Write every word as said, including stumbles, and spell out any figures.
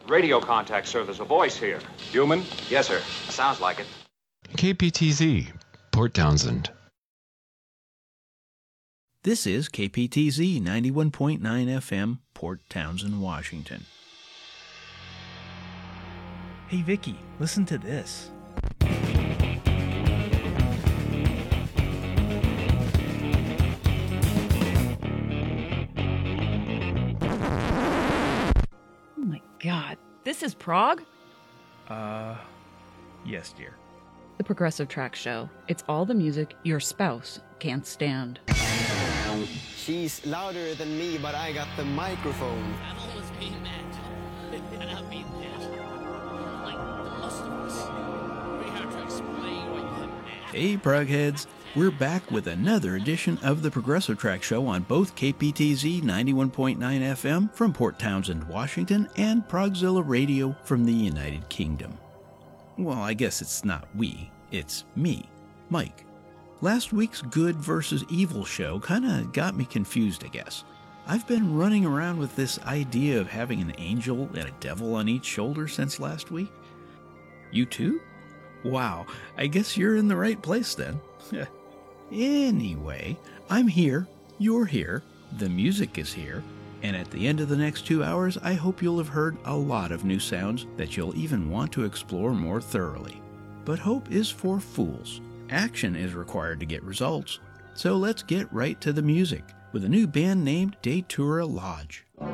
Radio contact, sir. There's a voice here. Human? Yes, sir. Sounds like it. K P T Z, Port Townsend. This is K P T Z ninety-one point nine F M, Port Townsend, Washington. Hey Vicky, listen to this. Oh my God. This is Prague? Uh, yes, dear. The Progressive Track Show. It's all the music your spouse can't stand. She's louder than me, but I got the microphone. I've always been mad. And I've been dead. Like most of us. We have to explain what you have mad. Hey, Prugheads. We're back with another edition of the Progressive Track Show on both K P T Z ninety-one point nine F M from Port Townsend, Washington, and Progzilla Radio from the United Kingdom. Well, I guess it's not we, it's me, Mike. Last week's good versus evil show kind of got me confused, I guess. I've been running around with this idea of having an angel and a devil on each shoulder since last week. You too? Wow, I guess you're in the right place then. Anyway, I'm here, you're here, the music is here, and at the end of the next two hours, I hope you'll have heard a lot of new sounds that you'll even want to explore more thoroughly. But hope is for fools. Action is required to get results. So let's get right to the music with a new band named Datura Lodge.